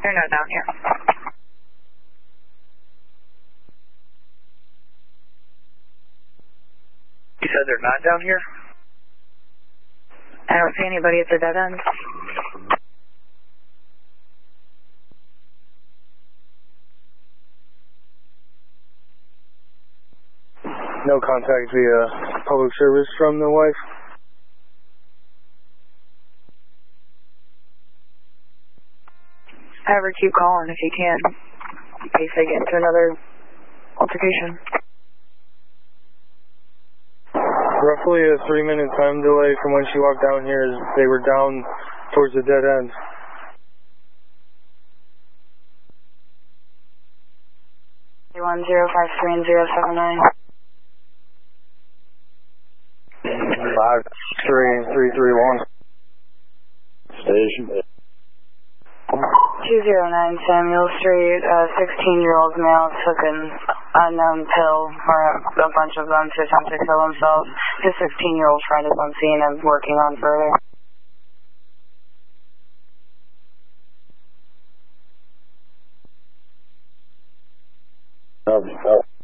They're not down here. You said they're not down here? I don't see anybody at the dead end. No contact via public service from the wife? Have her keep calling if you can, in case they get into another altercation. Roughly a 3-minute time delay from when she walked down here as they were down towards the dead end. One 053 and 079. 53331. Station. 209 Samuel Street, 16-year-old male took an unknown pill, or a bunch of them, to attempt to kill himself. His 16-year-old friend is on scene and working on further.